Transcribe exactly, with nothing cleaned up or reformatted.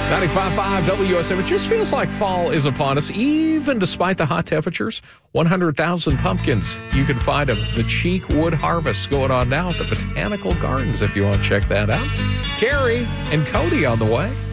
ninety-five point five W S M. It just feels like fall is upon us, even despite the hot temperatures. one hundred thousand pumpkins. You can find them. The Cheek Wood Harvest going on now at the Botanical Gardens if you want to check that out. Carrie and Cody on the way.